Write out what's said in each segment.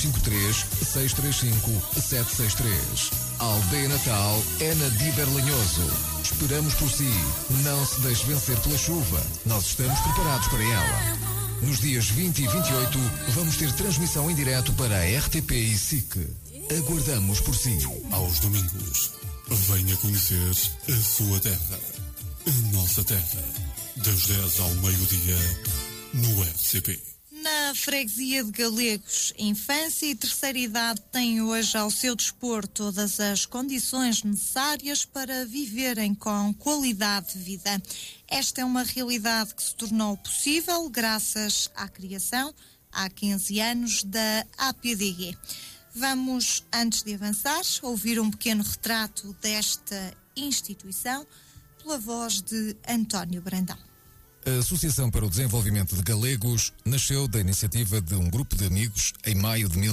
253 635 763. Aldeia Natal é na Diber Lanhoso. Esperamos por si. Não se deixe vencer pela chuva. Nós estamos preparados para ela. Nos dias 20 e 28, vamos ter transmissão em direto para a RTP e SIC. Aguardamos por si. Aos domingos, venha conhecer a sua terra. A nossa terra. Das 10 ao meio-dia, no RCP. Na freguesia de Galegos, infância e terceira idade têm hoje ao seu dispor todas as condições necessárias para viverem com qualidade de vida. Esta é uma realidade que se tornou possível graças à criação, há 15 anos, da APDG. Vamos, antes de avançar, ouvir um pequeno retrato desta instituição pela voz de António Brandão. A Associação para o Desenvolvimento de Galegos nasceu da iniciativa de um grupo de amigos em maio de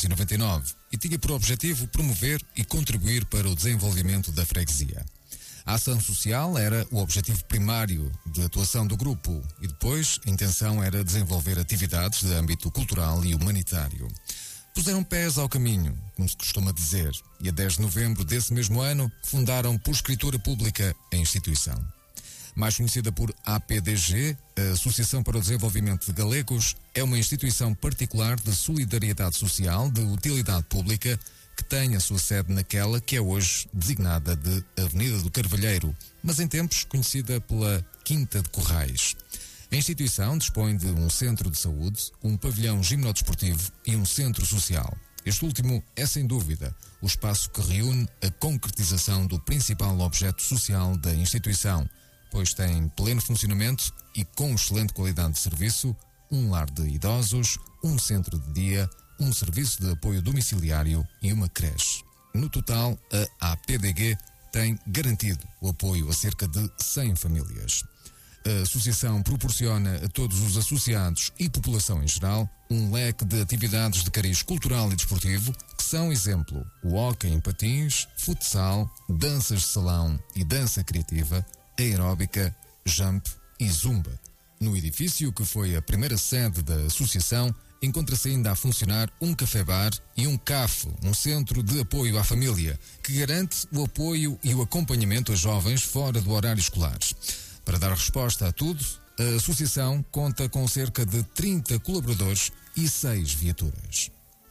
1999 e tinha por objetivo promover e contribuir para o desenvolvimento da freguesia. A ação social era o objetivo primário de atuação do grupo e depois a intenção era desenvolver atividades de âmbito cultural e humanitário. Puseram pés ao caminho, como se costuma dizer, e a 10 de novembro desse mesmo ano fundaram por escritura pública a instituição. Mais conhecida por APDG, a Associação para o Desenvolvimento de Galegos é uma instituição particular de solidariedade social de utilidade pública que tem a sua sede naquela que é hoje designada de Avenida do Carvalheiro, mas em tempos conhecida pela Quinta de Corrais. A instituição dispõe de um centro de saúde, um pavilhão gimnodesportivo e um centro social. Este último é, sem dúvida, o espaço que reúne a concretização do principal objeto social da instituição, pois tem pleno funcionamento e com excelente qualidade de serviço, um lar de idosos, um centro de dia, um serviço de apoio domiciliário e uma creche. No total, a APDG tem garantido o apoio a cerca de 100 famílias. A associação proporciona a todos os associados e população em geral um leque de atividades de cariz cultural e desportivo que são exemplo: o hóquei em patins, futsal, danças de salão e dança criativa, aeróbica, jump e zumba. No edifício que foi a primeira sede da associação, encontra-se ainda a funcionar um café-bar e um CAF, um centro de apoio à família, que garante o apoio e o acompanhamento a jovens fora do horário escolar. Para dar resposta a tudo, a associação conta com cerca de 30 colaboradores e 6 viaturas.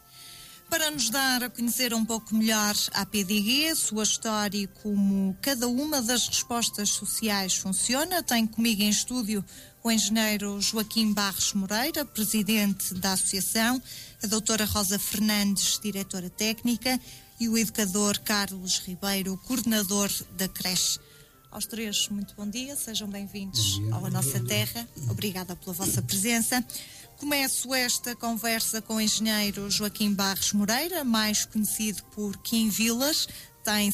Para nos dar a conhecer um pouco melhor a APDG, sua história e como cada uma das respostas sociais funciona, tenho comigo em estúdio o engenheiro Joaquim Barros Moreira, presidente da associação, a doutora Rosa Fernandes, diretora técnica, e o educador Carlos Ribeiro, coordenador da creche. Aos três, muito bom dia, sejam bem-vindos à nossa terra. Obrigada pela vossa presença. Começo esta conversa com o engenheiro Joaquim Barros Moreira, mais conhecido por Kim Vilas, tem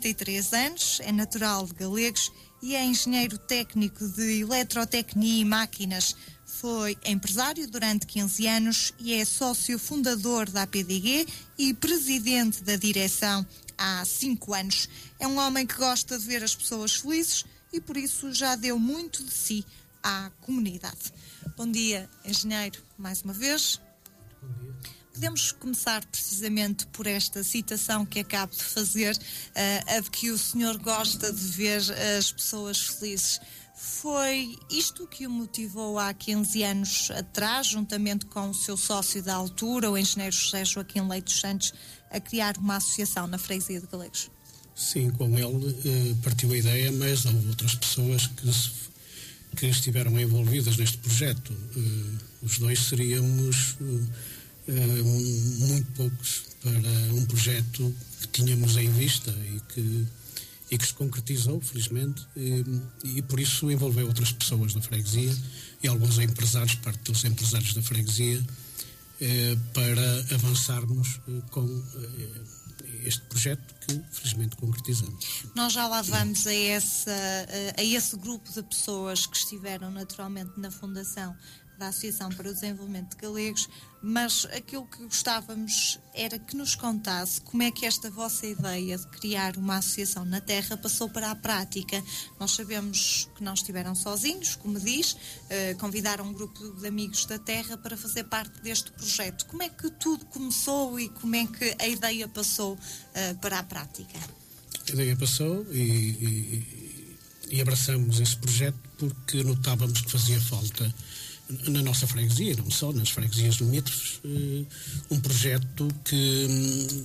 63 anos, é natural de Galegos e é engenheiro técnico de eletrotecnia e máquinas. Foi empresário durante 15 anos e é sócio fundador da APDG e presidente da direção há 5 anos. É um homem que gosta de ver as pessoas felizes e por isso já deu muito de si à comunidade. Bom dia, engenheiro, mais uma vez. Bom dia. Podemos começar precisamente por esta citação que acabo de fazer, a de que o senhor gosta de ver as pessoas felizes. Foi isto que o motivou há 15 anos atrás, juntamente com o seu sócio da altura, o engenheiro José Joaquim Leite dos Santos, a criar uma associação na freguesia de Galegos? Sim, com ele partiu a ideia, mas houve outras pessoas que estiveram envolvidas neste projeto. Os dois seríamos muito poucos para um projeto que tínhamos em vista e que se concretizou, felizmente, e por isso envolveu outras pessoas da freguesia e alguns empresários, parte dos empresários da freguesia, para avançarmos com este projeto que felizmente concretizamos. Nós já lá vamos a esse grupo de pessoas que estiveram naturalmente na fundação da Associação para o Desenvolvimento de Galegos, mas aquilo que gostávamos era que nos contasse como é que esta vossa ideia de criar uma associação na terra passou para a prática. Nós sabemos que não estiveram sozinhos, como diz, convidaram um grupo de amigos da terra para fazer parte deste projeto. Como é que tudo começou e como é que a ideia passou para a prática? A ideia passou e abraçamos esse projeto porque notávamos que fazia falta na nossa freguesia, não só nas freguesias limítrofes, um projeto que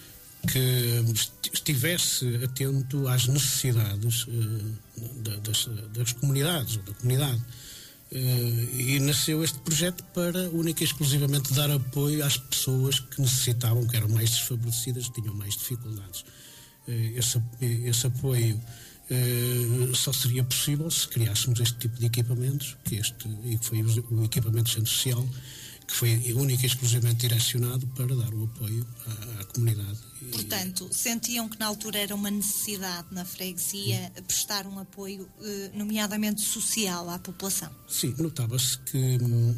estivesse atento às necessidades das comunidades ou da comunidade. E nasceu este projeto para única e exclusivamente dar apoio às pessoas que necessitavam, que eram mais desfavorecidas, que tinham mais dificuldades. Esse apoio só seria possível se criássemos este tipo de equipamentos, que foi o equipamento de centro social, que foi única e exclusivamente direcionado para dar o apoio à comunidade. Portanto, sentiam que na altura era uma necessidade na freguesia prestar um apoio, nomeadamente social, à população? Sim, notava-se que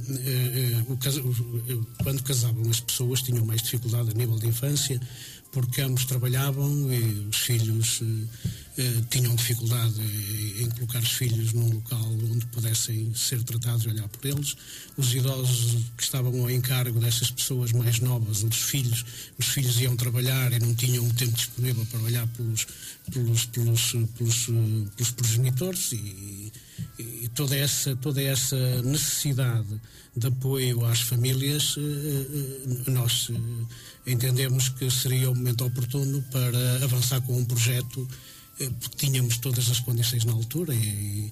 quando casavam as pessoas tinham mais dificuldade a nível de infância, porque ambos trabalhavam e os filhos tinham dificuldade em colocar os filhos num local onde pudessem ser tratados e olhar por eles. Os idosos que estavam ao encargo dessas pessoas mais novas, os filhos iam trabalhar e não tinham tempo disponível para olhar pelos progenitores e toda essa necessidade de apoio às famílias, nós entendemos que seria o momento oportuno para avançar com um projeto, porque tínhamos todas as condições na altura e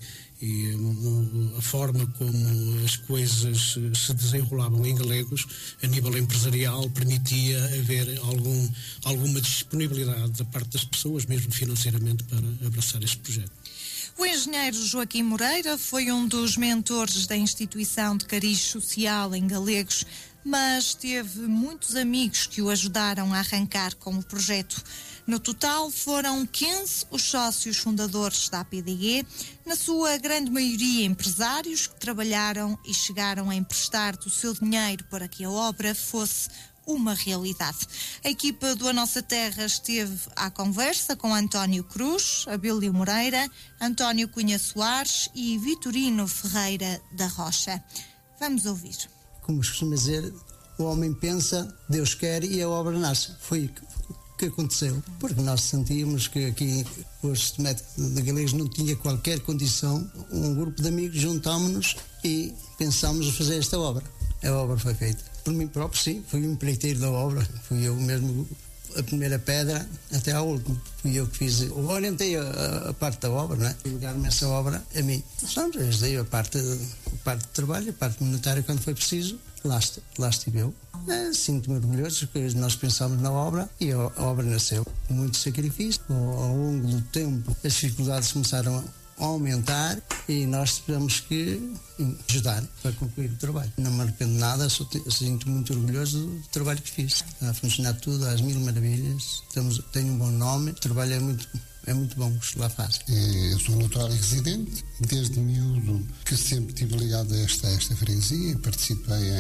a forma como as coisas se desenrolavam em Galegos a nível empresarial permitia haver alguma disponibilidade da parte das pessoas, mesmo financeiramente, para abraçar este projeto. O engenheiro Joaquim Moreira foi um dos mentores da instituição de cariz social em Galegos, mas teve muitos amigos que o ajudaram a arrancar com o projeto. No total, foram 15 os sócios fundadores da APDG, na sua grande maioria empresários que trabalharam e chegaram a emprestar do seu dinheiro para que a obra fosse uma realidade. A equipa do A Nossa Terra esteve à conversa com António Cruz, Abílio Moreira, António Cunha Soares e Vitorino Ferreira da Rocha. Vamos ouvir. Como se costuma dizer, o homem pensa, Deus quer e a obra nasce. Foi o que aconteceu, porque nós sentíamos que aqui o Instituto Médico de Galegos não tinha qualquer condição. Um grupo de amigos juntámos-nos e pensámos em fazer esta obra. A obra foi feita. Por mim próprio, sim, fui o empreiteiro da obra, fui eu mesmo a primeira pedra até à última. Fui eu que fiz, eu orientei a parte da obra, não é? Ligar-me essa obra a mim. Mas eu ajudei a parte de trabalho, a parte monetária quando foi preciso. Lá estive eu. Sinto-me orgulhoso porque nós pensámos na obra e a obra nasceu. Com muito sacrifício, ao longo do tempo as dificuldades começaram a aumentar e nós tivemos que ajudar para concluir o trabalho. Não me arrependo de nada, sinto muito orgulhoso do trabalho que fiz. Está a funcionar tudo às mil maravilhas, tenho um bom nome, o trabalho é muito bom que se lá faz. Eu sou natural e residente, desde miúdo que sempre estive ligado a esta freguesia, participei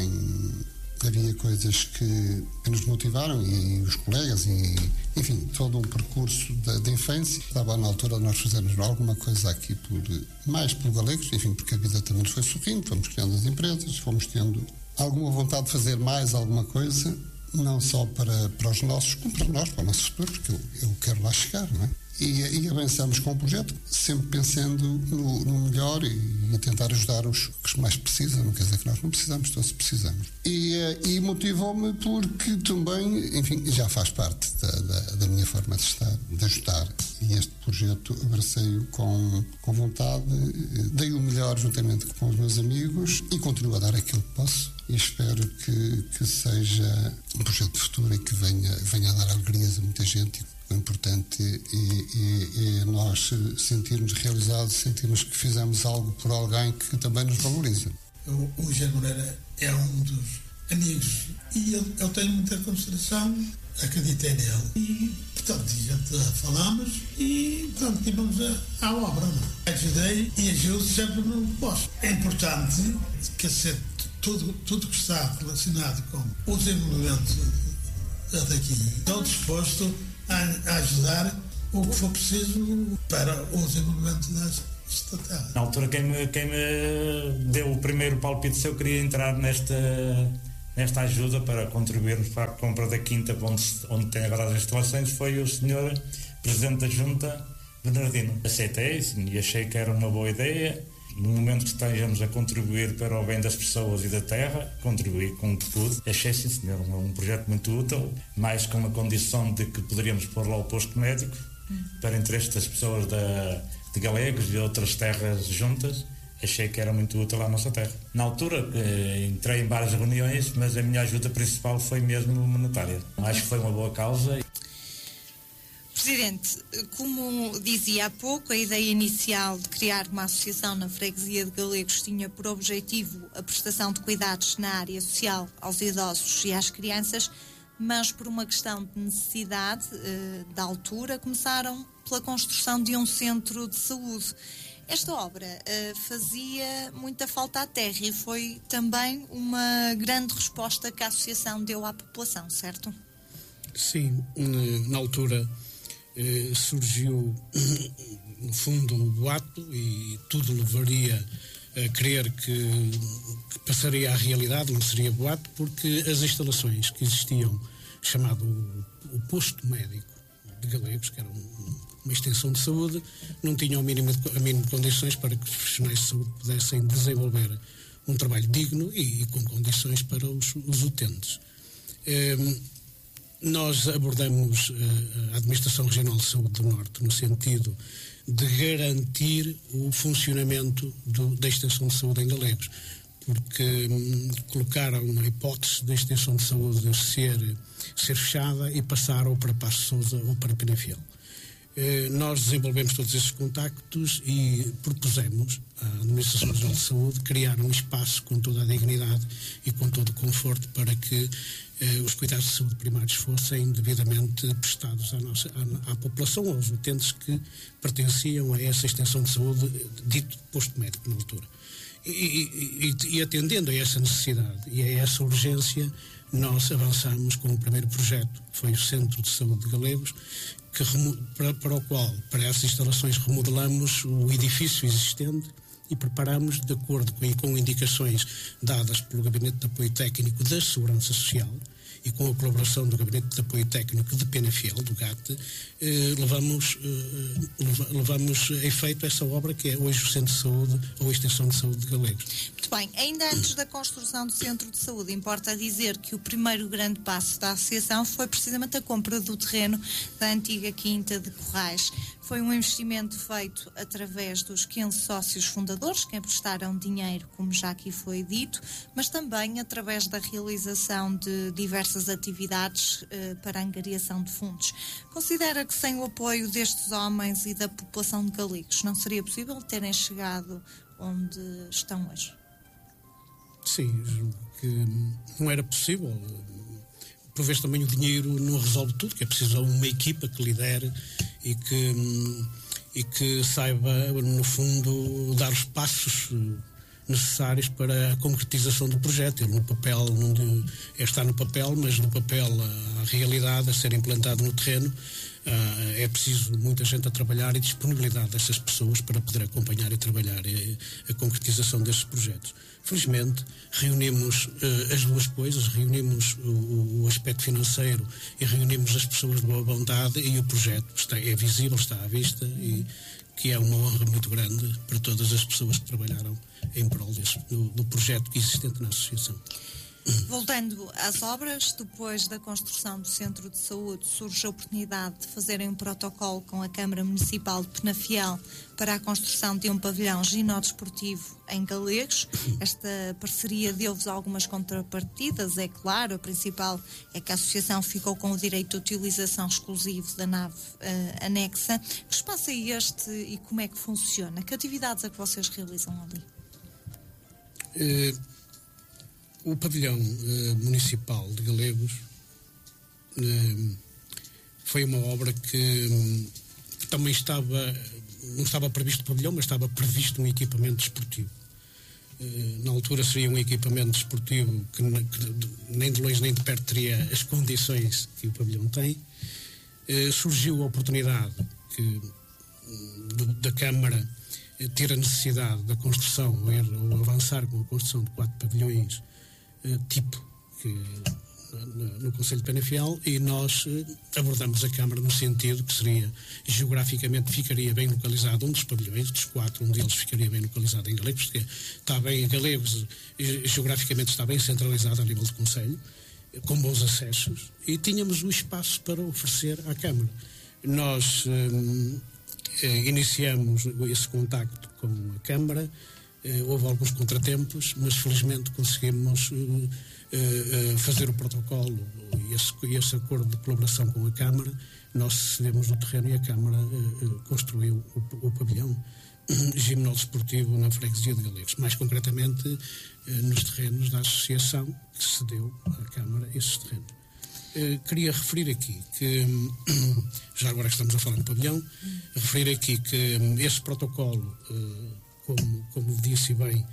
havia coisas que nos motivaram e os colegas e, enfim, todo um percurso da infância. Estava na altura de nós fazermos alguma coisa aqui mais por Galegos, enfim, porque a vida também nos foi sorrindo, fomos criando as empresas, fomos tendo alguma vontade de fazer mais alguma coisa, não só para os nossos, como para nós, para o nosso futuro, porque eu quero lá chegar, não é? E avançamos com o projeto, sempre pensando no melhor e a tentar ajudar os que mais precisam. Não quer dizer que nós não precisamos, todos precisamos. E motivou-me porque também, enfim, já faz parte da minha forma de estar, de ajudar. E este projeto abracei-o com vontade, dei o melhor juntamente com os meus amigos e continuo a dar aquilo que posso. E espero que seja um projeto de futuro e que venha a dar alegrias a muita gente. O importante é nós sentirmos realizados, sentirmos que fizemos algo por alguém que também nos valoriza. O José Moreira é um dos amigos e eu tenho muita consideração, acreditei nele e, portanto, já falámos e, portanto, tivemos à obra. Não? Ajudei e ajudo sempre no que posso. É importante que tudo que está relacionado com o desenvolvimento daqui. Estou disposto a ajudar o que for preciso para o desenvolvimento desta terra. Na altura, quem me deu o primeiro palpite se eu queria entrar nesta ajuda para contribuirmos para a compra da quinta onde tem agora as instalações foi o senhor Presidente da Junta, Bernardino. Aceitei e achei que era uma boa ideia. No momento que estejamos a contribuir para o bem das pessoas e da terra, contribuí com o que pude. Achei, sim senhor, um projeto muito útil, mais com a condição de que poderíamos pôr lá o posto médico para interesse das pessoas de Galegos e outras terras juntas. Achei que era muito útil à nossa terra. Na altura, entrei em várias reuniões, mas a minha ajuda principal foi mesmo monetária. Acho que foi uma boa causa. Presidente, como dizia há pouco, a ideia inicial de criar uma associação na freguesia de Galegos tinha por objetivo a prestação de cuidados na área social aos idosos e às crianças, mas por uma questão de necessidade da altura, começaram pela construção de um centro de saúde. Esta obra fazia muita falta à terra e foi também uma grande resposta que a associação deu à população, certo? Sim, na altura surgiu, no fundo, um boato e tudo levaria a crer que passaria à realidade, não seria boato, porque as instalações que existiam, chamado o posto médico de Galegos, que era uma extensão de saúde, não tinham a mínimo de condições para que os profissionais de saúde pudessem desenvolver um trabalho digno e com condições para os utentes. Nós abordamos a Administração Regional de Saúde do Norte no sentido de garantir o funcionamento da extensão de saúde em Galegos, porque colocaram a hipótese da extensão de saúde ser fechada e passar ou para Paços de Sousa ou para Penafiel. Nós desenvolvemos todos esses contactos e propusemos à Administração Regional de Saúde criar um espaço com toda a dignidade e com todo o conforto para que os cuidados de saúde primários fossem devidamente prestados à população, aos utentes que pertenciam a essa extensão de saúde, dito posto médico na altura. E atendendo a essa necessidade e a essa urgência, nós avançamos com o primeiro projeto, que foi o Centro de Saúde de Galegos, para o qual, para essas instalações, remodelamos o edifício existente e preparamos, de acordo com indicações dadas pelo Gabinete de Apoio Técnico da Segurança Social e com a colaboração do Gabinete de Apoio Técnico de Penafiel, do GAT, levamos a efeito essa obra que é hoje o Centro de Saúde ou a Extensão de Saúde de Galegos. Muito bem, ainda antes da construção do Centro de Saúde, importa dizer que o primeiro grande passo da associação foi precisamente a compra do terreno da antiga Quinta de Corrais. Foi um investimento feito através dos 15 sócios fundadores, que emprestaram dinheiro, como já aqui foi dito, mas também através da realização de diversas atividades para a angariação de fundos. Considera que sem o apoio destes homens e da população de Galegos não seria possível terem chegado onde estão hoje? Sim, julgo que não era possível. Por vezes também o dinheiro não resolve tudo, que é preciso uma equipa que lidere e que saiba, no fundo, dar os passos necessários para a concretização do projeto. Ele no papel, está no papel, mas no papel a realidade a ser implantado no terreno, é preciso muita gente a trabalhar e disponibilidade dessas pessoas para poder acompanhar e trabalhar a concretização destes projetos. Felizmente, reunimos as duas coisas, reunimos o aspecto financeiro e reunimos as pessoas de boa vontade e o projeto é visível, está à vista e que é uma honra muito grande para todas as pessoas que trabalharam em prol do projeto existente na associação. Voltando às obras, depois da construção do Centro de Saúde, surge a oportunidade de fazerem um protocolo com a Câmara Municipal de Penafiel para a construção de um pavilhão ginódesportivo em Galegos. Esta parceria deu-vos algumas contrapartidas, é claro. A principal é que a associação ficou com o direito de utilização exclusivo da nave anexa. Que espaço é este e como é que funciona? Que atividades é que vocês realizam ali? O pavilhão municipal de Galegos foi uma obra que também não estava previsto o pavilhão, mas estava previsto um equipamento desportivo. na altura seria um equipamento desportivo que nem de longe nem de perto teria as condições que o pavilhão tem. Surgiu a oportunidade da Câmara ter a necessidade da construção ou avançar com a construção de 4 pavilhões no Concelho de Penafiel, e nós abordamos a Câmara no sentido que seria, geograficamente ficaria bem localizado um dos pavilhões, dos 4, um deles ficaria bem localizado em Galegos, porque está bem, Galegos geograficamente está bem centralizado a nível de Concelho, com bons acessos, e tínhamos o espaço para oferecer à Câmara. Nós iniciamos esse contacto com a Câmara, houve alguns contratempos, mas felizmente conseguimos fazer o protocolo e esse acordo de colaboração com a Câmara. Nós cedemos o terreno e a Câmara construiu o pavilhão gimnásio esportivo na freguesia de Galegos, mais concretamente nos terrenos da associação que cedeu à Câmara esses terrenos. Queria referir aqui que, já agora que estamos a falar do pavilhão, referir aqui que esse protocolo, como disse bem,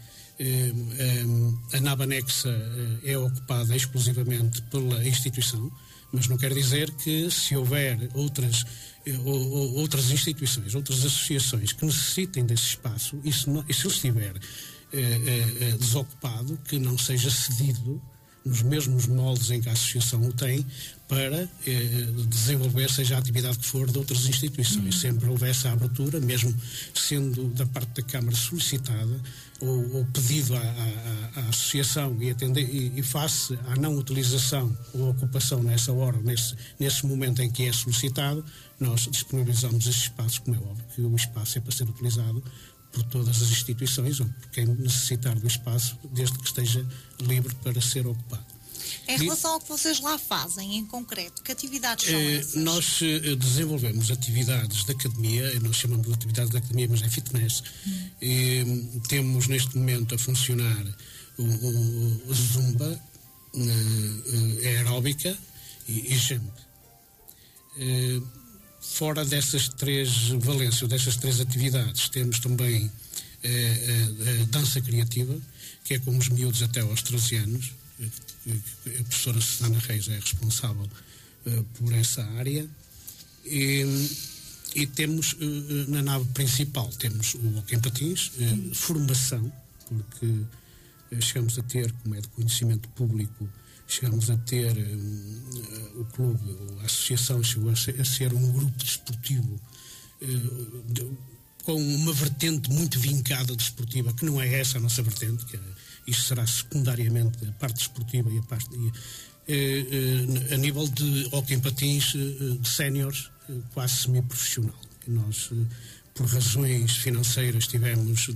a nave anexa é ocupada exclusivamente pela instituição, mas não quer dizer que se houver outras instituições, outras associações que necessitem desse espaço, e se ele estiver desocupado, que não seja cedido nos mesmos moldes em que a associação o tem, para desenvolver, seja a atividade que for, de outras instituições. Sempre houve essa abertura, mesmo sendo da parte da Câmara solicitada ou pedido à associação e face à não utilização ou ocupação nessa hora, nesse momento em que é solicitado, nós disponibilizamos esses espaços, como é óbvio que o espaço é para ser utilizado por todas as instituições ou por quem necessitar do espaço, desde que esteja livre para ser ocupado. Em relação ao que vocês lá fazem, em concreto, que atividades são essas? Nós desenvolvemos atividades da academia, nós chamamos de atividades da academia, mas é fitness. Temos neste momento a funcionar o Zumba, aeróbica e jump. Fora dessas 3 valências, dessas 3 atividades, temos também a dança criativa, que é com os miúdos até aos 13 anos. A professora Susana Reis é responsável por essa área. E temos na nave principal, temos o hóquei em patins, formação, porque chegamos a ter, como é de conhecimento público, chegamos a ter o clube, a associação chegou a ser um grupo desportivo com uma vertente muito vincada desportiva, que não é essa a nossa vertente, que isto será secundariamente a parte desportiva e a parte a nível de hóquei em patins de séniores, quase semi-profissional. Nós, por razões financeiras, tivemos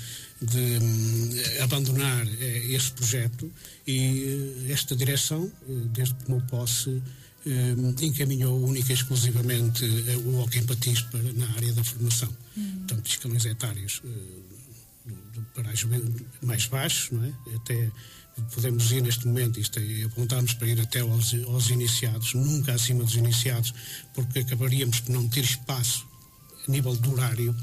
de abandonar esse projeto, e esta direção, desde que tomou posse, encaminhou única e exclusivamente o hóquei em patins na área da formação. Portanto, escalões etários para mais baixos, não é? Até podemos ir neste momento, apontámos para ir até aos iniciados, nunca acima dos iniciados, porque acabaríamos por não ter espaço a nível do horário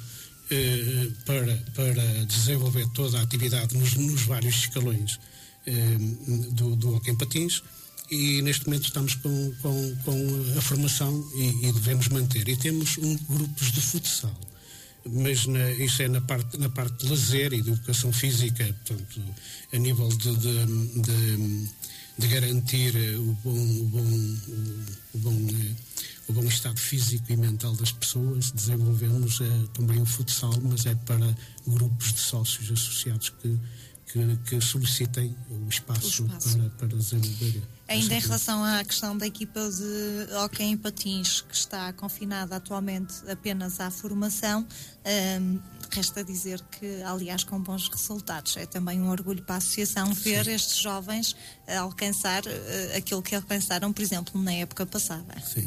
para desenvolver toda a atividade nos vários escalões do hóquei em patins, e neste momento estamos com a formação e devemos manter. E temos grupos de futsal, mas isso é na parte de lazer e de educação física, portanto, a nível de garantir o bom estado físico e mental das pessoas. Desenvolvemos também o futsal, mas é para grupos de sócios associados que solicitem o espaço. Para desenvolver. Ainda em relação à questão da equipa de hóquei em patins, que está confinada atualmente apenas à formação, resta dizer que, aliás, com bons resultados. É também um orgulho para a associação ver estes jovens alcançar aquilo que alcançaram, por exemplo, na época passada. Sim.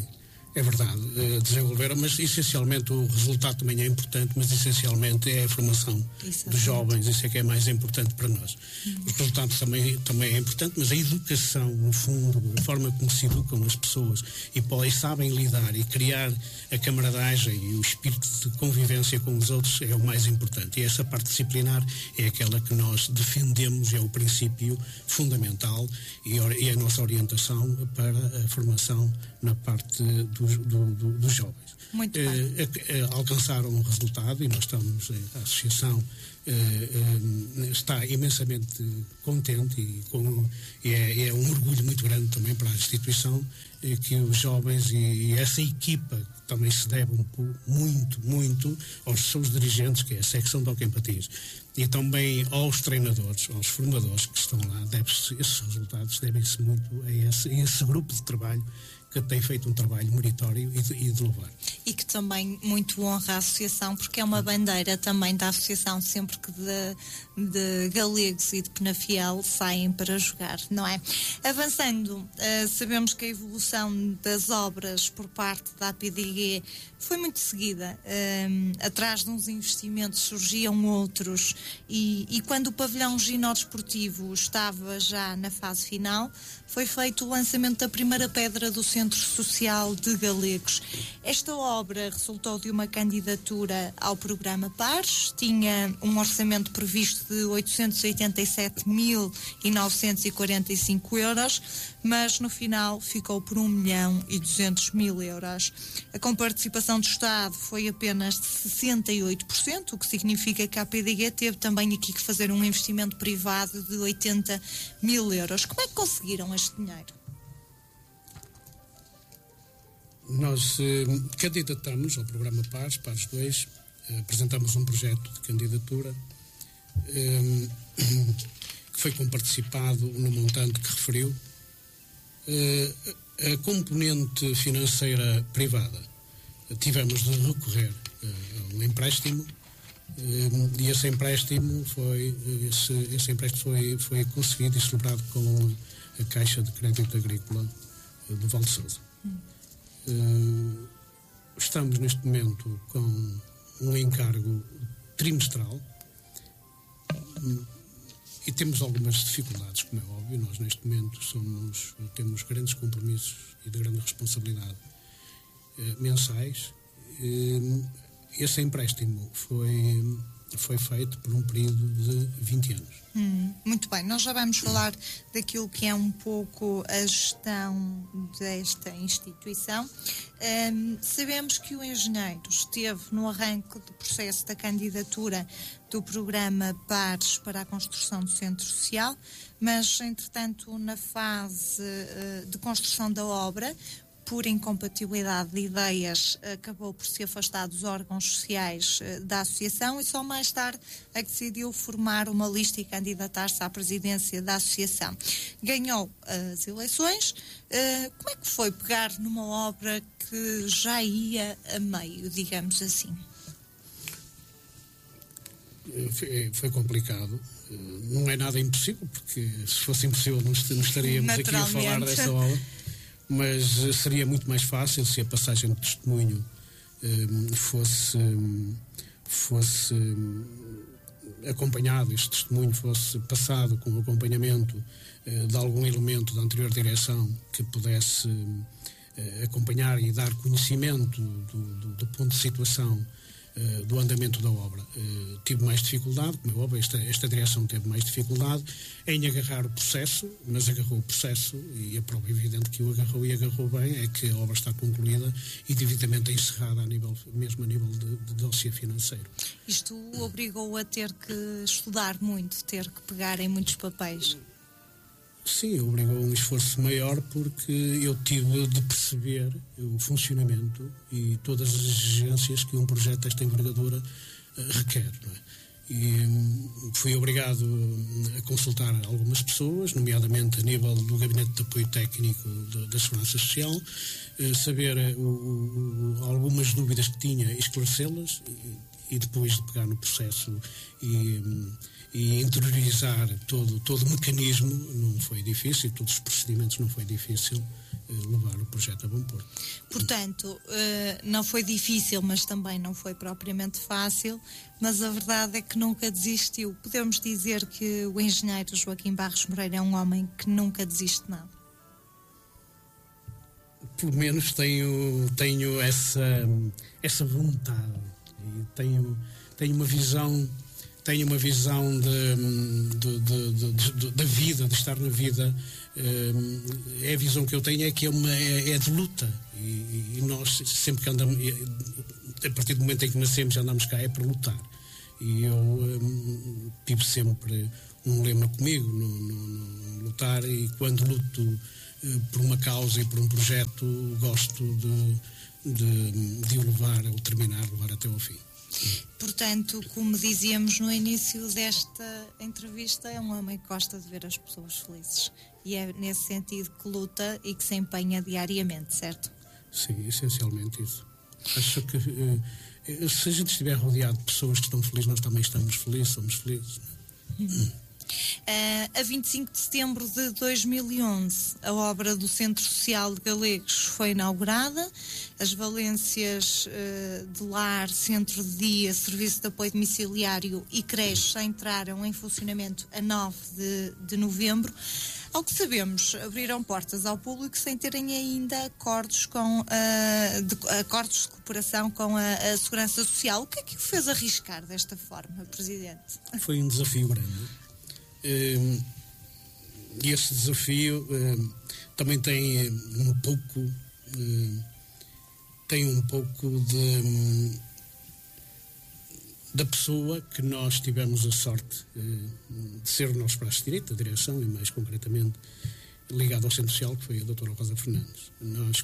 É verdade, desenvolveram, mas essencialmente o resultado também é importante, mas essencialmente é a formação dos jovens, isso é que é mais importante para nós. Os resultados também é importante, mas a educação, no fundo, a forma como se educam as pessoas e sabem lidar e criar a camaradagem e o espírito de convivência com os outros é o mais importante. E essa parte disciplinar é aquela que nós defendemos, é o princípio fundamental e a nossa orientação para a formação na parte dos jovens. Muito bem. Alcançaram um resultado e nós estamos, a associação está imensamente contente e é um orgulho muito grande também para a instituição que os jovens e essa equipa que também se deve muito aos seus dirigentes, que é a secção de Alquempatiz, e também aos treinadores, aos formadores que estão lá, esses resultados devem-se muito a esse grupo de trabalho que tem feito um trabalho meritório e de louvar. E que também muito honra a associação, porque é uma bandeira também da associação, sempre que de galegos e de Penafiel saem para jogar, não é? Avançando, sabemos que a evolução das obras por parte da APDG foi muito seguida. Atrás de uns investimentos surgiam outros e quando o pavilhão ginódesportivo estava já na fase final, foi feito o lançamento da primeira pedra do Centro Social de Galegos. Esta obra resultou de uma candidatura ao programa Pares, tinha um orçamento previsto de 887.945 euros, mas no final ficou por 1.200.000 euros. A comparticipação do Estado foi apenas de 68%, o que significa que a APDG teve também aqui que fazer um investimento privado de 80.000 euros. Como é que conseguiram este dinheiro? Nós candidatamos ao programa Pares 2, apresentamos um projeto de candidatura que foi comparticipado no montante que referiu. A componente financeira privada tivemos de recorrer a um empréstimo e esse empréstimo foi conseguido e celebrado com a Caixa de Crédito Agrícola do Val de Sousa. Estamos neste momento com um encargo trimestral e temos algumas dificuldades, como é óbvio. Nós neste momento temos grandes compromissos e de grande responsabilidade mensais. Esse empréstimo foi feito por um período de 20 anos. Muito bem, nós já vamos falar daquilo que é um pouco a gestão desta instituição. Sabemos que o engenheiro esteve no arranque do processo da candidatura do programa Pares para a construção do Centro Social, mas, entretanto, na fase de construção da obra, por incompatibilidade de ideias, acabou por se afastar dos órgãos sociais da associação e só mais tarde é que decidiu formar uma lista e candidatar-se à presidência da associação. Ganhou as eleições. Como é que foi pegar numa obra que já ia a meio, digamos assim? Foi complicado. Não é nada impossível, porque se fosse impossível não estaríamos aqui a falar dessa obra. Mas seria muito mais fácil se a passagem de testemunho fosse acompanhado, este testemunho fosse passado com o acompanhamento de algum elemento da anterior direção que pudesse acompanhar e dar conhecimento do ponto de situação do andamento da obra. Tive mais dificuldade, como é óbvio, esta direção teve mais dificuldade em agarrar o processo, mas agarrou o processo e a prova evidente que o agarrou e agarrou bem é que a obra está concluída e devidamente encerrada mesmo a nível de dossiê financeiro. Isto obrigou a ter que estudar muito, ter que pegar em muitos papéis? Sim, obrigou a um esforço maior porque eu tive de perceber o funcionamento e todas as exigências que um projeto desta envergadura requer, não é? E fui obrigado a consultar algumas pessoas, nomeadamente a nível do Gabinete de Apoio Técnico da Segurança Social, saber algumas dúvidas que tinha e esclarecê-las e depois de pegar no processo e interiorizar todo o mecanismo, não foi difícil, todos os procedimentos, não foi difícil levar o projeto a bom porto. Portanto, não foi difícil, mas também não foi propriamente fácil, mas a verdade é que nunca desistiu. Podemos dizer que o engenheiro Joaquim Barros Moreira é um homem que nunca desiste de nada. Pelo menos tenho essa vontade e tenho uma visão da vida, de estar na vida. É a visão que eu tenho, é que é de luta, e nós sempre que andamos, a partir do momento em que nascemos, andamos cá, é para lutar. E eu tive sempre um lema comigo, no lutar, e quando luto por uma causa e por um projeto, gosto de o levar levar até ao fim. Portanto, como dizíamos no início desta entrevista, é um homem que gosta de ver as pessoas felizes, e é nesse sentido que luta e que se empenha diariamente, certo? Sim, essencialmente isso. Acho que se a gente estiver rodeado de pessoas que estão felizes, nós também estamos felizes, somos felizes. A 25 de setembro de 2011, a obra do Centro Social de Galegos foi inaugurada. As valências de lar, centro de dia, serviço de apoio domiciliário e creche já entraram em funcionamento a 9 de novembro. Ao que sabemos, abriram portas ao público sem terem ainda acordos de cooperação com a Segurança Social. O que é que o fez arriscar desta forma, Presidente? Foi um desafio grande. E esse desafio também tem um pouco da pessoa que nós tivemos a sorte de ser o nosso braço direito, a direção, e mais concretamente ligado ao Centro Social, que foi a doutora Rosa Fernandes. Nós,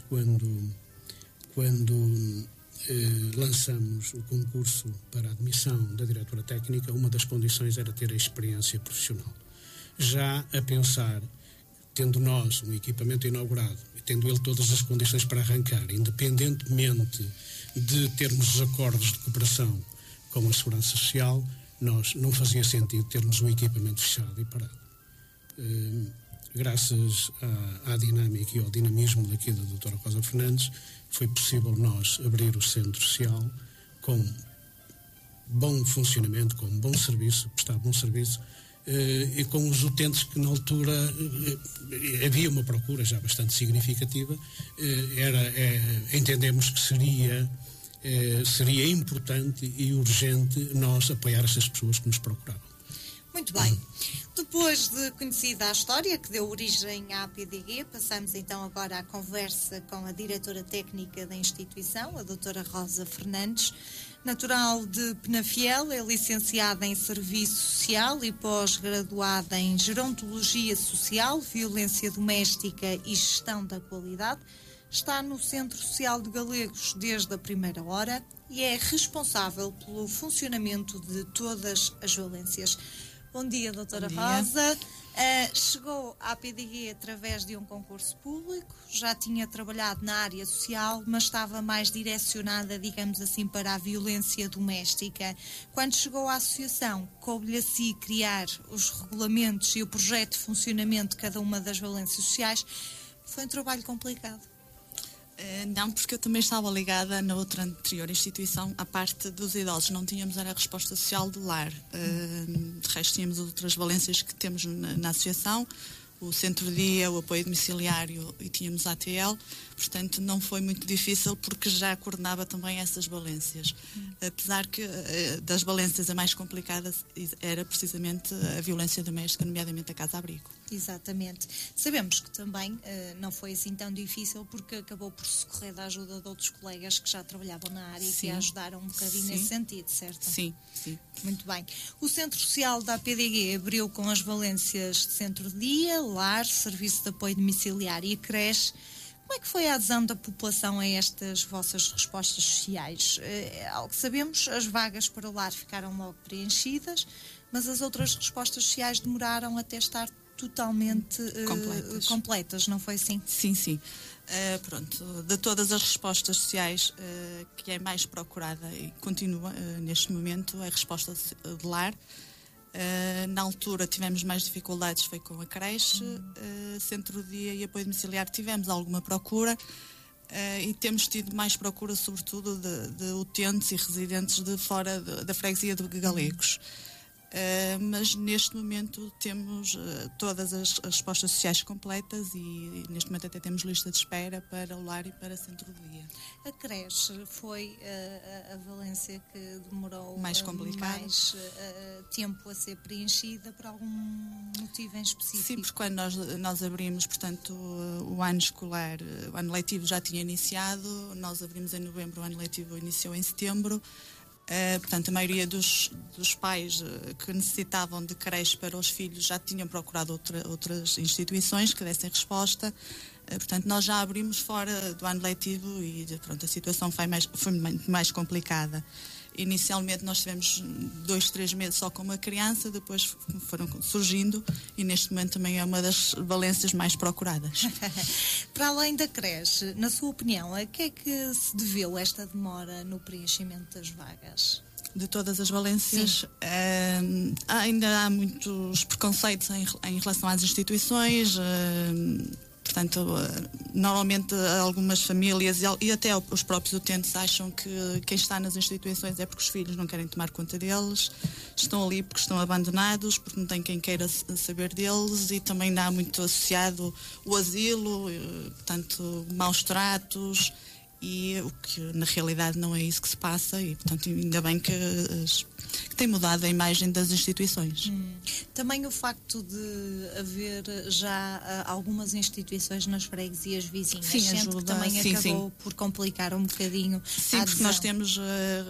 quando lançamos o concurso para a admissão da diretora técnica, uma das condições era ter a experiência profissional. Já a pensar, tendo nós um equipamento inaugurado, e tendo ele todas as condições para arrancar, independentemente de termos os acordos de cooperação com a Segurança Social, nós não fazia sentido termos um equipamento fechado e parado. Graças à dinâmica e ao dinamismo daqui da doutora Rosa Fernandes, foi possível nós abrir o Centro Social com bom funcionamento, com bom serviço, prestar bom serviço, e com os utentes que na altura havia uma procura já bastante significativa. Entendemos que seria importante e urgente nós apoiar essas pessoas que nos procuravam. Muito bem. Depois de conhecida a história que deu origem à APDG, passamos então agora à conversa com a diretora técnica da instituição, a doutora Rosa Fernandes. Natural de Penafiel, é licenciada em Serviço Social e pós-graduada em Gerontologia Social, Violência Doméstica e Gestão da Qualidade. Está no Centro Social de Galegos desde a primeira hora e é responsável pelo funcionamento de todas as valências. Bom dia, doutora Rosa. Chegou à APDG através de um concurso público, já tinha trabalhado na área social, mas estava mais direcionada, digamos assim, para a violência doméstica. Quando chegou à associação, coube-lhe a si criar os regulamentos e o projeto de funcionamento de cada uma das valências sociais. Foi um trabalho complicado. Não, porque eu também estava ligada na outra anterior instituição à parte dos idosos. Não tínhamos a resposta social do lar. De resto, tínhamos outras valências que temos na associação, o centro de dia, o apoio domiciliário, e tínhamos a ATL. Portanto, não foi muito difícil porque já coordenava também essas valências. Apesar que das valências a mais complicada era precisamente a violência doméstica, nomeadamente a casa-abrigo. Exatamente. Sabemos que também não foi assim tão difícil porque acabou por socorrer da ajuda de outros colegas que já trabalhavam na área. Sim. E que ajudaram um bocadinho nesse sentido, certo? Sim, sim. Muito bem. O Centro Social da APDG abriu com as valências de centro de dia, lar, serviço de apoio domiciliário e creche. Como é que foi a adesão da população a estas vossas respostas sociais? Ao que sabemos, as vagas para o lar ficaram logo preenchidas, mas as outras respostas sociais demoraram até estar totalmente completas, não foi assim? Sim, sim. De todas as respostas sociais, que é mais procurada e continua neste momento, é a resposta de lar. Na altura tivemos mais dificuldades, foi com a creche, centro de dia e apoio domiciliar tivemos alguma procura, e temos tido mais procura sobretudo de utentes e residentes de fora da freguesia de Galegos. Mas neste momento temos todas as respostas sociais completas e neste momento até temos lista de espera para o lar e para centro de dia. A creche foi a valência que demorou mais tempo a ser preenchida por algum motivo em específico? Sim, porque quando nós abrimos, portanto, o ano escolar, o ano letivo já tinha iniciado, nós abrimos em novembro, o ano letivo iniciou em setembro. Portanto, a maioria dos pais que necessitavam de creche para os filhos já tinham procurado outras instituições que dessem resposta. Portanto, nós já abrimos fora do ano letivo e pronto, a situação foi muito mais complicada. Inicialmente nós tivemos 2-3 meses só com uma criança, depois foram surgindo e neste momento também é uma das valências mais procuradas. Para além da creche, na sua opinião, a que é que se deveu esta demora no preenchimento das vagas? De todas as valências, ainda há muitos preconceitos em relação às instituições. Portanto, normalmente algumas famílias e até os próprios utentes acham que quem está nas instituições é porque os filhos não querem tomar conta deles, estão ali porque estão abandonados, porque não tem quem queira saber deles, e também há muito associado o asilo, portanto, maus tratos, e o que na realidade não é isso que se passa, e portanto ainda bem que tem mudado a imagem das instituições. Também o facto de haver já algumas instituições nas freguesias vizinhas, sim, ajuda, que também acabou por complicar um bocadinho sim, porque nós temos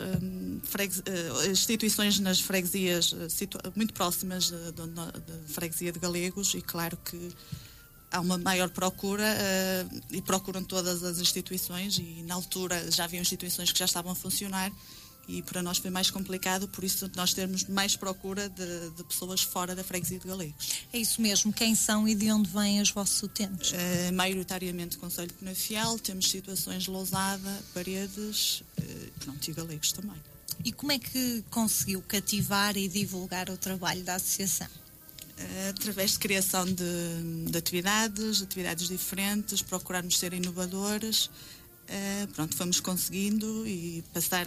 instituições nas freguesias muito próximas da freguesia de Galegos, e claro que há uma maior procura e procuram todas as instituições, e na altura já haviam instituições que já estavam a funcionar e para nós foi mais complicado, por isso nós temos mais procura de pessoas fora da freguesia de Galegos. É isso mesmo. Quem são e de onde vêm os vossos utentes? Maioritariamente Concelho de Penafiel, temos situações de Lousada, Paredes, e Galegos também. E como é que conseguiu cativar e divulgar o trabalho da associação? Através de criação de atividades diferentes, procurarmos ser inovadores. Fomos conseguindo e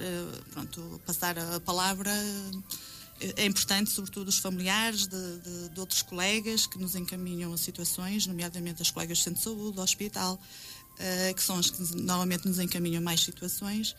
passar a palavra. É importante, sobretudo os familiares de outros colegas que nos encaminham a situações, nomeadamente as colegas do Centro de Saúde, do hospital, que são as que normalmente nos encaminham mais situações.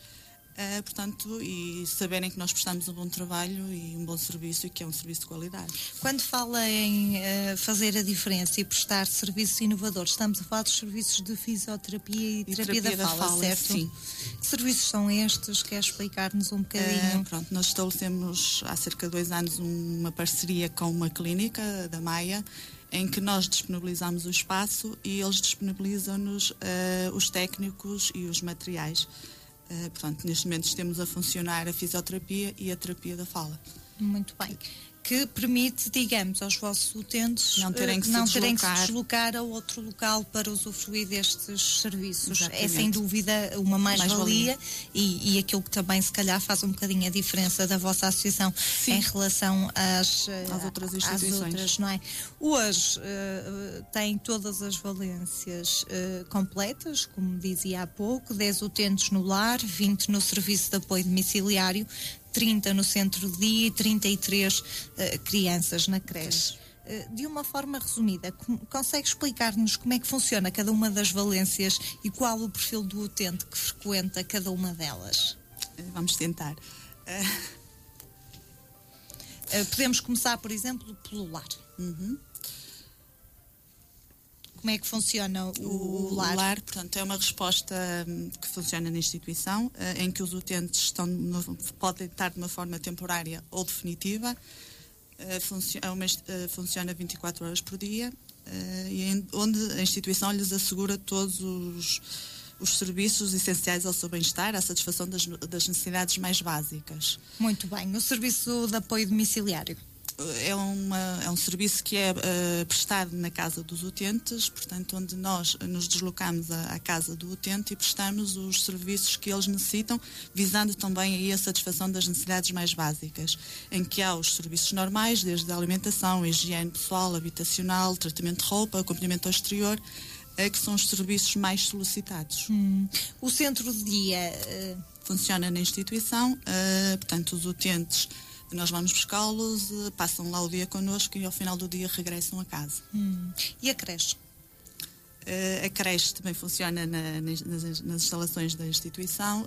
E saberem que nós prestamos um bom trabalho e um bom serviço, e que é um serviço de qualidade. Quando fala em fazer a diferença e prestar serviços inovadores, estamos a falar dos serviços de fisioterapia e terapia da fala, certo? Sim. Que serviços são estes? Quer explicar-nos um bocadinho? Nós estabelecemos há cerca de 2 anos uma parceria com uma clínica da Maia, em que nós disponibilizamos o espaço e eles disponibilizam-nos os técnicos e os materiais. Neste momento temos a funcionar a fisioterapia e a terapia da fala. Muito bem. Que permite, digamos, aos vossos utentes não terem que se deslocar a outro local para usufruir destes serviços. Exatamente. É sem dúvida uma mais-valia e aquilo que também se calhar faz um bocadinho a diferença da vossa associação, sim, em relação às outras instituições. Às outras, não é? Hoje tem todas as valências completas, como dizia há pouco, 10 utentes no lar, 20 no serviço de apoio domiciliário, 30 no centro de dia e 33 crianças na creche. De uma forma resumida, consegue explicar-nos como é que funciona cada uma das valências e qual o perfil do utente que frequenta cada uma delas? Vamos tentar. Podemos começar, por exemplo, pelo lar. Como é que funciona o lar? O lar, portanto, é uma resposta que funciona na instituição, em que os utentes podem estar de uma forma temporária ou definitiva. Funciona 24 horas por dia, onde a instituição lhes assegura todos os serviços essenciais ao seu bem-estar, à satisfação das necessidades mais básicas. Muito bem. O serviço de apoio domiciliário? é um serviço que é prestado na casa dos utentes, portanto, onde nós nos deslocamos à casa do utente e prestamos os serviços que eles necessitam, visando também aí a satisfação das necessidades mais básicas, em que há os serviços normais, desde a alimentação, higiene pessoal, habitacional, tratamento de roupa, acompanhamento ao exterior, que são os serviços mais solicitados. O centro de dia funciona na instituição, portanto, os utentes, nós vamos buscá-los, passam lá o dia connosco e ao final do dia regressam a casa. E a creche? A creche também funciona nas instalações da instituição.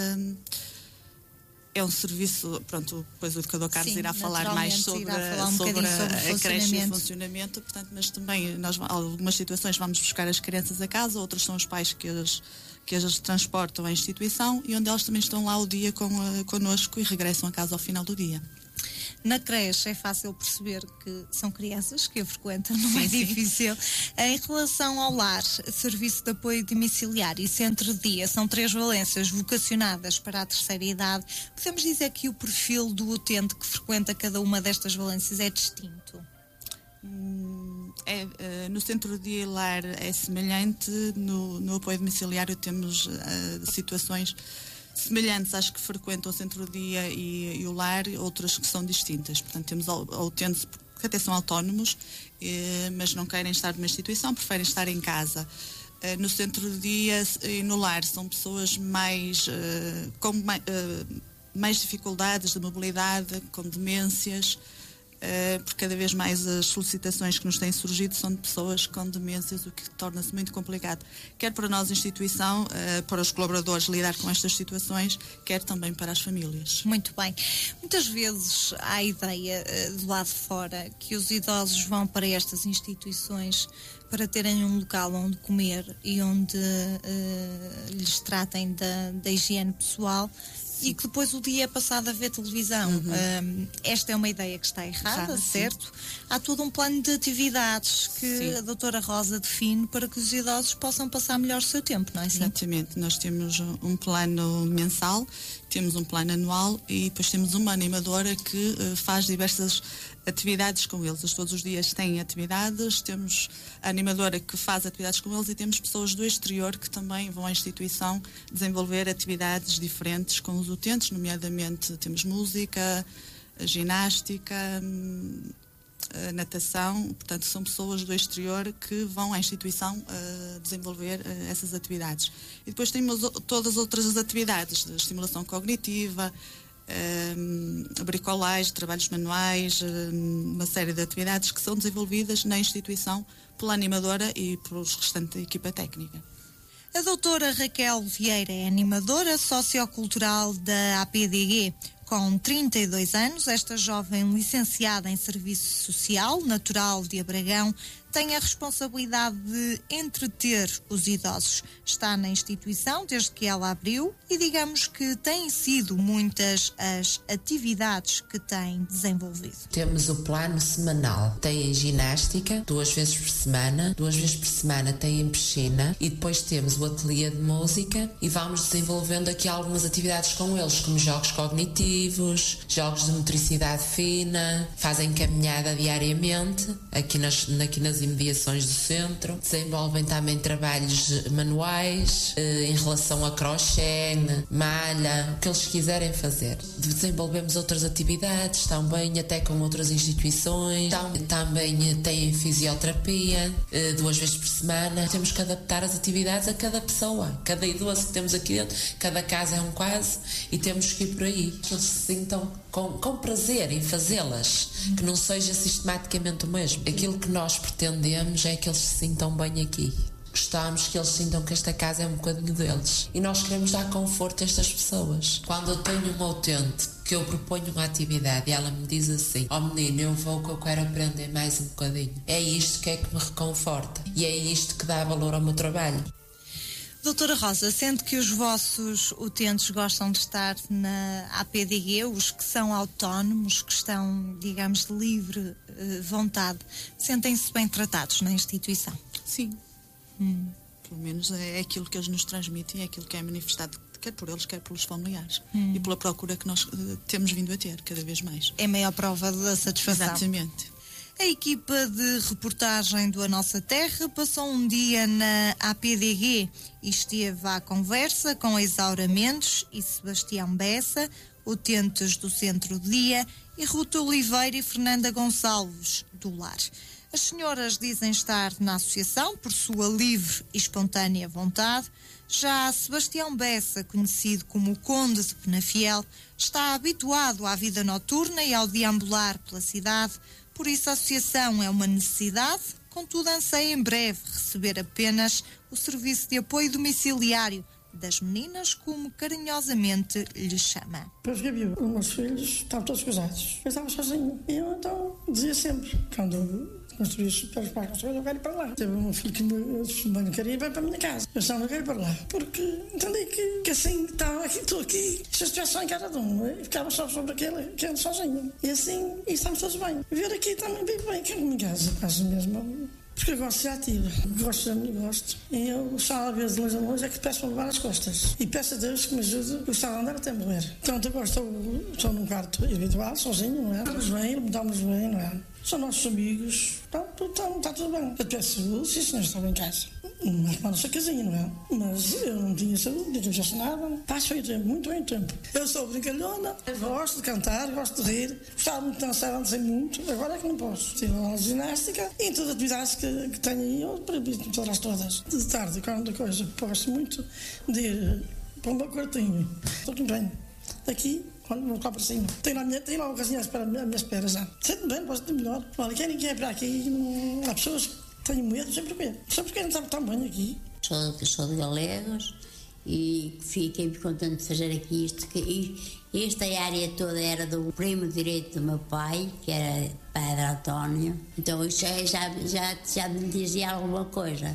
É um serviço, pronto, depois o educador Carlos irá falar mais sobre a creche e o funcionamento, portanto, mas também nós, algumas situações, vamos buscar as crianças a casa, outras são os pais que as transportam à instituição e onde elas também estão lá o dia connosco e regressam a casa ao final do dia. Na creche é fácil perceber que são crianças que a frequentam, não é difícil. Em relação ao lar, serviço de apoio domiciliar e centro de dia, são 3 valências vocacionadas para a terceira idade. Podemos dizer que o perfil do utente que frequenta cada uma destas valências é distinto? No centro de dia e lar é semelhante, no apoio domiciliário temos situações semelhantes às que frequentam o centro de dia e o lar, outras que são distintas. Portanto, temos utentes que até são autónomos, mas não querem estar numa instituição, preferem estar em casa. No centro de dia e no lar são pessoas com mais dificuldades de mobilidade, com demências, porque cada vez mais as solicitações que nos têm surgido são de pessoas com demências, o que torna-se muito complicado, quer para nós, instituição, para os colaboradores lidar com estas situações, quer também para as famílias. Muito bem. Muitas vezes há a ideia do lado de fora que os idosos vão para estas instituições para terem um local onde comer e onde lhes tratem da higiene pessoal. E que depois o dia é passado a ver televisão. Esta é uma ideia que está errada, certo? Sim. Há todo um plano de atividades que a doutora Rosa define para que os idosos possam passar melhor o seu tempo, não é assim? Exatamente. Nós temos um plano mensal, temos um plano anual e depois temos uma animadora que faz diversas atividades com eles. Todos os dias têm atividades, temos a animadora que faz atividades com eles e temos pessoas do exterior que também vão à instituição desenvolver atividades diferentes com os utentes, nomeadamente temos música, ginástica, natação, portanto são pessoas do exterior que vão à instituição desenvolver essas atividades. E depois temos todas as outras atividades de estimulação cognitiva, bricolagem, trabalhos manuais, uma série de atividades que são desenvolvidas na instituição pela animadora e pela restante equipa técnica. A doutora Raquel Vieira é animadora sociocultural da APDG. Com 32 anos, esta jovem licenciada em Serviço Social, natural de Abragão, tem a responsabilidade de entreter os idosos. Está na instituição desde que ela abriu e digamos que têm sido muitas as atividades que tem desenvolvido. Temos o plano semanal, tem ginástica 2 vezes por semana, 2 vezes por semana tem piscina e depois temos o ateliê de música e vamos desenvolvendo aqui algumas atividades com eles, como jogos cognitivos, jogos de motricidade fina, fazem caminhada diariamente aqui nas imediações do centro, desenvolvem também trabalhos manuais em relação a crochê, malha, o que eles quiserem fazer. Desenvolvemos outras atividades também, até com outras instituições, também têm fisioterapia 2 vezes por semana. Temos que adaptar as atividades a cada pessoa, cada idoso que temos aqui dentro, cada casa é um caso e temos que ir por aí, que eles se sintam com prazer em fazê-las, que não seja sistematicamente o mesmo. Aquilo que nós pretendemos é que eles se sintam bem aqui. Gostamos que eles sintam que esta casa é um bocadinho deles. E nós queremos dar conforto a estas pessoas. Quando eu tenho uma utente que eu proponho uma atividade e ela me diz assim: menino, eu vou que eu quero aprender mais um bocadinho. É isto que é que me reconforta. E é isto que dá valor ao meu trabalho. Doutora Rosa, sendo que os vossos utentes gostam de estar na APDG, os que são autónomos, que estão, digamos, de livre vontade, sentem-se bem tratados na instituição? Sim. Pelo menos é aquilo que eles nos transmitem, é aquilo que é manifestado, quer por eles, quer pelos familiares. E pela procura que nós temos vindo a ter, cada vez mais. É a maior prova da satisfação. Exatamente. A equipa de reportagem do A Nossa Terra passou um dia na APDG e esteve à conversa com a Isaura Mendes e Sebastião Bessa, utentes do Centro de Dia, e Ruta Oliveira e Fernanda Gonçalves, do Lar. As senhoras dizem estar na associação por sua livre e espontânea vontade. Já Sebastião Bessa, conhecido como o Conde de Penafiel, está habituado à vida noturna e ao deambular pela cidade. Por isso a associação é uma necessidade, contudo anseia em breve receber apenas o serviço de apoio domiciliário das meninas, como carinhosamente lhe chama. Depois que havia os meus filhos, estavam todos casados. Eu estava sozinho. E eu então dizia sempre, quando construí os pais construídos, eu quero ir para lá. Teve um filho que não queria ir para a minha casa. Eu só não quero ir para lá. Porque entendi que assim estava aqui, estou aqui. Se eu estivesse só em casa de um, eu ficava só sobre aquele sozinho. E assim, e estamos todos bem. Viver aqui também vivo bem, que é a minha casa. Quase mesmo. Porque eu gosto de ser ativa, gosto. E eu só às vezes de longe é que peço para levar as costas. E peço a Deus que me ajude a gostar de andar até morrer. Portanto, eu estou num quarto individual, sozinho, não é? Estamos bem, alimentamos bem, não é? São nossos amigos, está tudo bem. Eu peço, sim senhor, estava em casa. Mas para a nossa casinha, não é? Mas eu não tinha saúde, não tinha nada. Passo bem o tempo, muito bem o tempo. Eu sou brincalhona, gosto de cantar, gosto de rir. Gostava muito de dançar, dancei muito. Agora é que não posso. Tive uma aula de ginástica e em todas as atividades que tenho aí, eu previsto todas. De tarde, quando coisa, gosto muito de ir para o meu quartinho. Estou tudo bem. Daqui, quando vou lá para cima. Tenho lá uma casinha à minha espera já. Sinto bem, posso ter melhor. Olha, quem é para aqui, há pessoas que têm medo, sempre medo. Sabes que não sabe tão bem aqui? Sou de Galegos e fiquei contente de fazer aqui isto. Esta área toda era do primo direito do meu pai, que era Padre António. Então isso já me dizia alguma coisa.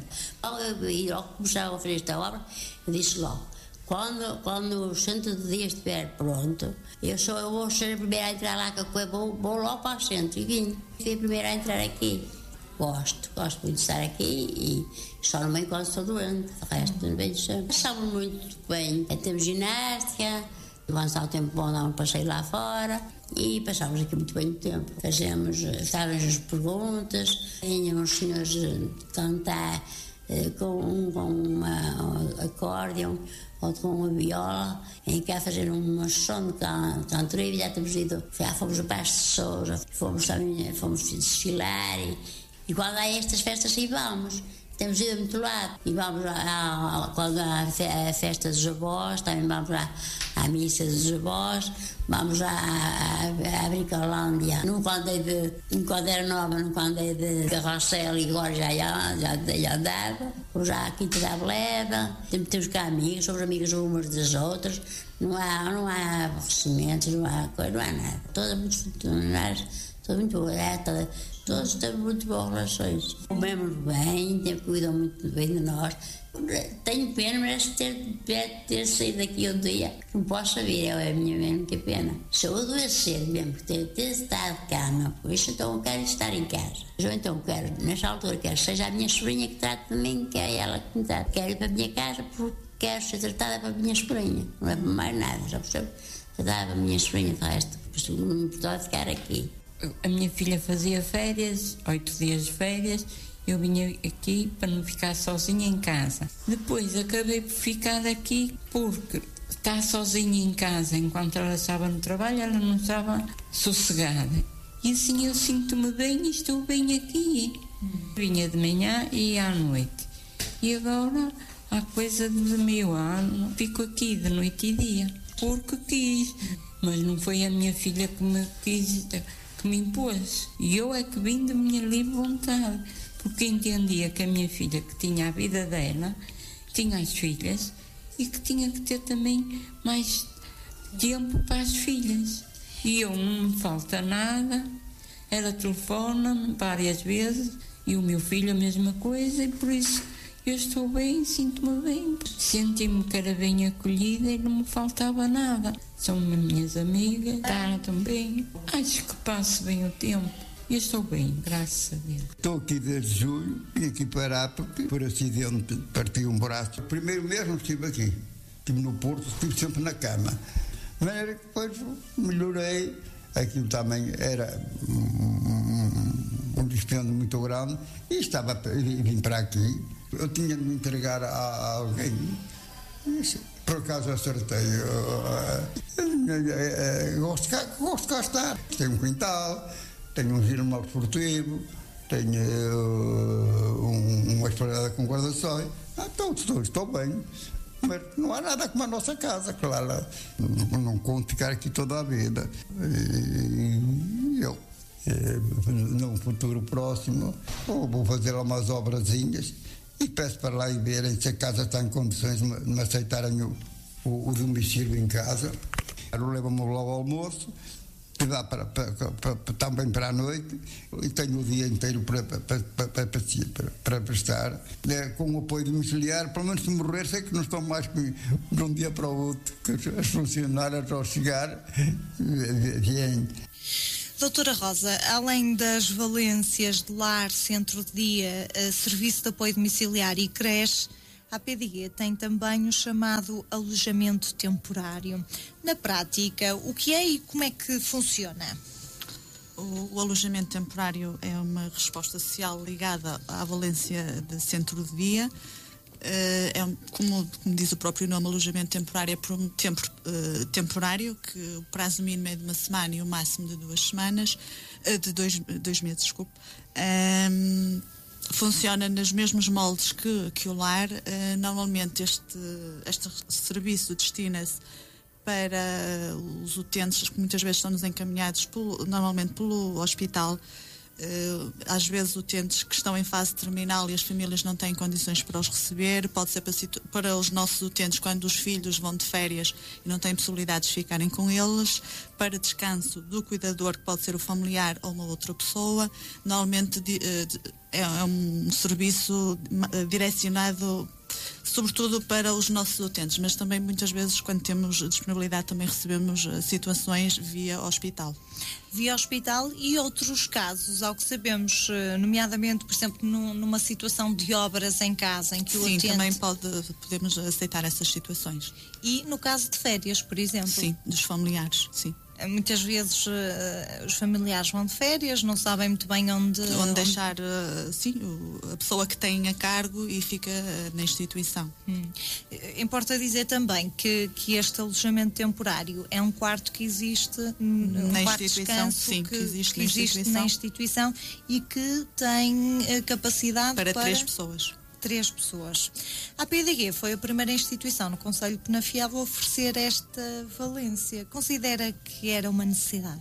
E logo começava a fazer esta obra, eu disse logo, quando o centro de dia estiver pronto, eu vou ser a primeira a entrar lá, que eu vou logo para o centro e vim. Fui a primeira a entrar aqui. Gosto muito de estar aqui e só não bem quando estou doente, o resto não bem sempre. Passamos muito bem, temos ginástica, quando está o tempo bom dá um passeio lá fora e passamos aqui muito bem o tempo. Fazemos as perguntas, tínhamos os senhores cantar com um acórdeão ou com uma viola, em cá fazer uma sessão de cantoria e já temos ido, já fomos a Paz de Sousa, fomos desfilar e quando há estas festas assim vamos. Temos ido a muito lado e vamos quando há a festa dos avós, também vamos à missa dos avós, vamos à Bricolândia, nunca quando era nova, nunca andei de carrossel e agora já andava, ou já à Quinta da Beleda, temos cá amigos, somos amigos umas das outras, não há aborrecimentos, não há nada, todas muito funcionárias, todas muito boas, todos temos muito boas relações. Comemos bem, cuidam muito bem de nós. Tenho pena, mas ter saído daqui um dia, não posso vir, é a minha única pena. Se eu adoecer mesmo, ter estado cá, não, por isso então eu quero estar em casa. Eu então quero, nesta altura, quero que seja a minha sobrinha que trate de mim, que é ela que me trata. Quero ir para a minha casa porque quero ser tratada para a minha sobrinha, não é para mais nada, já percebo? Tratada para a minha sobrinha, de resto, não me importa ficar aqui. A minha filha fazia férias, 8 dias de férias, eu vinha aqui para não ficar sozinha em casa. Depois acabei por ficar aqui porque estar sozinha em casa enquanto ela estava no trabalho, ela não estava sossegada. E assim eu sinto-me bem e estou bem aqui. Vinha de manhã e à noite. E agora, há coisa de meio ano, fico aqui de noite e dia, porque quis. Mas não foi a minha filha que me quis, que me impôs. E eu é que vim de minha livre vontade, porque entendia que a minha filha, que tinha a vida dela, tinha as filhas e que tinha que ter também mais tempo para as filhas. E eu não me falta nada, ela telefona-me várias vezes e o meu filho a mesma coisa, e por isso eu estou bem, sinto-me bem. Senti-me que era bem acolhida e não me faltava nada. São minhas amigas, tratam bem. Acho que passo bem o tempo. E estou bem, graças a Deus. Estou aqui desde julho, vim aqui parar porque por acidente parti um braço. O primeiro mês não estive aqui, estive no Porto, estive sempre na cama. Mas depois melhorei, aquilo também era um dispêndio muito grande e vim para aqui. Eu tinha de me entregar a alguém, por acaso acertei. Gosto de cá estar. Tenho um quintal, tenho um giro esportivo, tenho uma esplanada com guarda-sóis. Estou bem. Mas não há nada como a nossa casa, claro. Não conto ficar aqui toda a vida. E eu, num futuro próximo, vou fazer lá umas obrazinhas e peço para lá e verem se a casa está em condições de me aceitarem o domicílio em casa. Levam-me logo ao almoço, que dá também para a noite, e tenho o dia inteiro para prestar. Com o apoio domiciliar, pelo menos se morrer, sei que não estou mais de um dia para o outro, que as funcionárias ao chegar vêm. Doutora Rosa, além das valências de lar, centro de dia, serviço de apoio domiciliar e creche, a PDG tem também o chamado alojamento temporário. Na prática, o que é e como é que funciona? O alojamento temporário é uma resposta social ligada à valência de centro de dia. Como diz o próprio nome, alojamento temporário é por um tempo temporário, que o prazo mínimo é de uma semana e o máximo de 2 semanas, de dois meses, desculpe. Funciona nos mesmos moldes que o lar. Normalmente este serviço destina-se para os utentes que muitas vezes são-nos encaminhados normalmente pelo hospital. Às vezes utentes que estão em fase terminal e as famílias não têm condições para os receber. Pode ser para os nossos utentes quando os filhos vão de férias e não têm possibilidades de ficarem com eles, para descanso do cuidador, que pode ser o familiar ou uma outra pessoa. Normalmente é um serviço direcionado sobretudo para os nossos utentes, mas também muitas vezes, quando temos disponibilidade, também recebemos situações via hospital. Via hospital e outros casos, ao que sabemos, nomeadamente, por exemplo, numa situação de obras em casa, em que o utente... Sim, também podemos aceitar essas situações. E no caso de férias, por exemplo? Sim, dos familiares, sim. Muitas vezes os familiares vão de férias, não sabem muito bem onde deixar a pessoa que tem a cargo e fica na instituição. Importa dizer também que este alojamento temporário é um quarto que existe na quarto instituição, descanso, sim, que existe na instituição e que tem capacidade para 3 pessoas. 3 pessoas. A PDG foi a primeira instituição no Concelho de Penafiel a oferecer esta valência. Considera que era uma necessidade?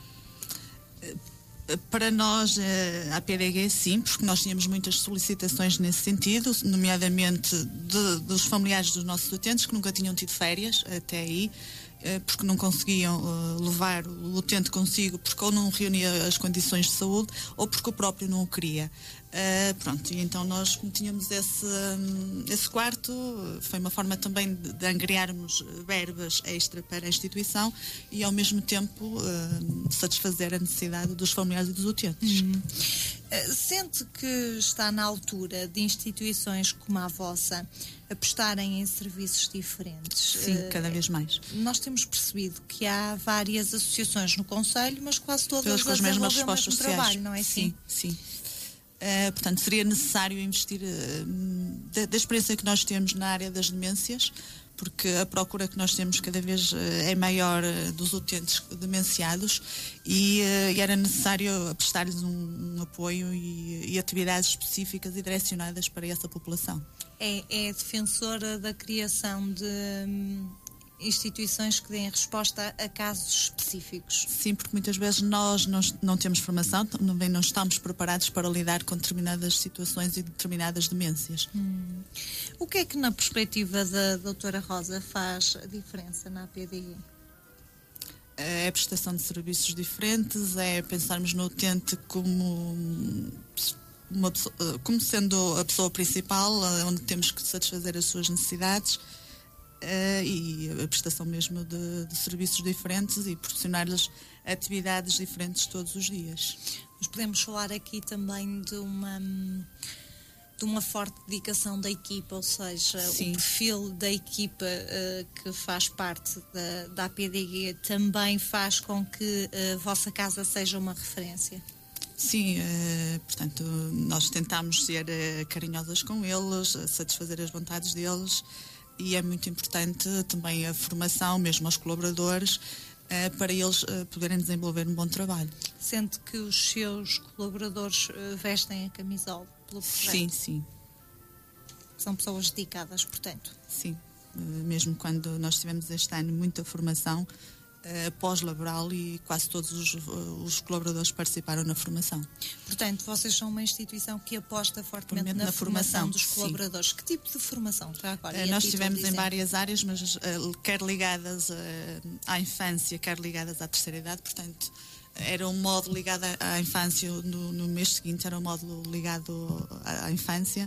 Para nós, a PDG, sim, porque nós tínhamos muitas solicitações nesse sentido, nomeadamente dos familiares dos nossos utentes que nunca tinham tido férias até aí, porque não conseguiam levar o utente consigo, porque ou não reunia as condições de saúde ou porque o próprio não o queria. E então nós, como tínhamos esse quarto, foi uma forma também de angariarmos verbas extra para a instituição e ao mesmo tempo satisfazer a necessidade dos familiares e dos utentes. Sente que está na altura de instituições como a vossa apostarem em serviços diferentes? Sim, cada vez mais. Nós temos percebido que há várias associações no Concelho, mas quase todas com as mesmas respostas sociais. Trabalho, não é assim? Sim. Portanto, seria necessário investir da experiência que nós temos na área das demências, porque a procura que nós temos cada vez é maior dos utentes demenciados e era necessário prestar-lhes um apoio e atividades específicas e direcionadas para essa população. É defensora da criação de instituições que deem resposta a casos específicos? Sim, porque muitas vezes nós não temos formação, também não estamos preparados para lidar com determinadas situações e determinadas demências. O que é que, na perspectiva da doutora Rosa, faz a diferença na APDI? É a prestação de serviços diferentes, é pensarmos no utente como sendo a pessoa principal, onde temos que satisfazer as suas necessidades. E a prestação mesmo de serviços diferentes e proporcionar-lhes atividades diferentes todos os dias. Mas podemos falar aqui também de uma forte dedicação da equipa, ou seja, Sim. o perfil da equipa que faz parte da APDG também faz com que a vossa casa seja uma referência. Sim, portanto, nós tentamos ser carinhosas com eles, satisfazer as vontades deles, e é muito importante também a formação, mesmo aos colaboradores, para eles poderem desenvolver um bom trabalho. Sente que os seus colaboradores vestem a camisola pelo projeto? Sim, sim. São pessoas dedicadas, portanto? Sim, mesmo quando nós tivemos este ano muita formação pós-laboral e quase todos os colaboradores participaram na formação. Portanto, vocês são uma instituição que aposta fortemente na formação dos colaboradores. Sim. Que tipo de formação já agora? Nós estivemos em várias áreas, mas quer ligadas à infância, quer ligadas à terceira idade, portanto, era um módulo ligado à infância, no mês seguinte era um módulo ligado à infância.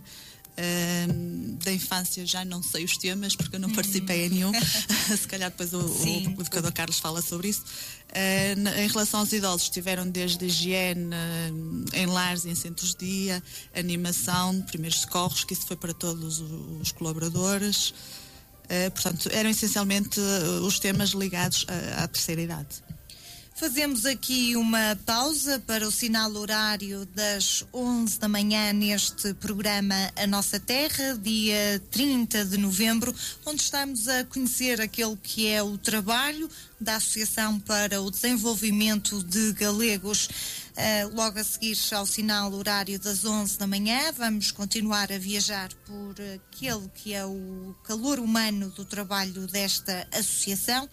Da infância já não sei os temas porque eu não participei em nenhum. Se calhar depois o educador Carlos fala sobre isso. Em relação aos idosos, tiveram desde higiene em lares e em centros de dia, animação, primeiros socorros, que isso foi para todos os colaboradores. Portanto, eram essencialmente os temas ligados à terceira idade. Fazemos aqui uma pausa para o sinal horário das 11 da manhã neste programa A Nossa Terra, dia 30 de novembro, onde estamos a conhecer aquele que é o trabalho da Associação para o Desenvolvimento de Galegos. Logo a seguir ao sinal horário das 11 da manhã, vamos continuar a viajar por aquele que é o calor humano do trabalho desta associação.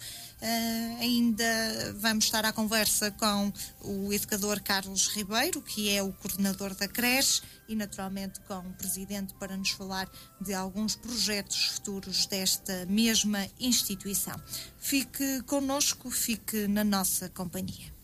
Ainda vamos estar à conversa com o educador Carlos Ribeiro, que é o coordenador da creche, e naturalmente com o presidente para nos falar de alguns projetos futuros desta mesma instituição. Fique connosco, fique na nossa companhia.